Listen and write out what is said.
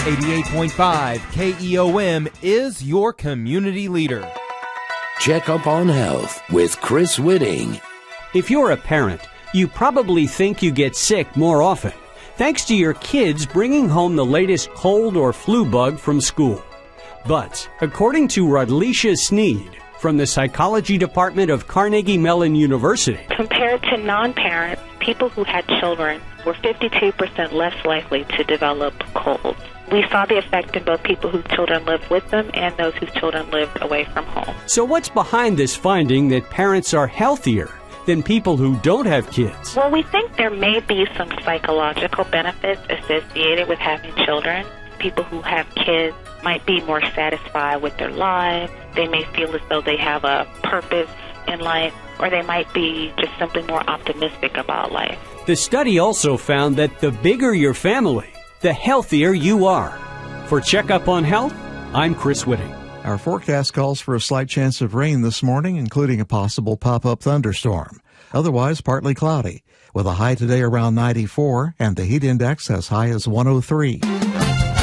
88.5 KEOM is your community leader. Check Up on Health with Chris Whitting. If you're a parent, you probably think you get sick more often, thanks to your kids bringing home the latest cold or flu bug from school. But according to Rodlicia Sneed from the Psychology Department of Carnegie Mellon University, compared to non-parents, people who had children were 52% less likely to develop colds. We saw the effect in both people whose children lived with them and those whose children lived away from home. So what's behind this finding that parents are healthier than people who don't have kids? Well, we think there may be some psychological benefits associated with having children. People who have kids might be more satisfied with their lives. They may feel as though they have a purpose in life, or they might be just simply more optimistic about life. The study also found that the bigger your family, the healthier you are. For Check Up on Health, I'm Chris Whitting. Our forecast calls for a slight chance of rain this morning, including a possible pop-up thunderstorm. Otherwise, partly cloudy, with a high today around 94 and the heat index as high as 103.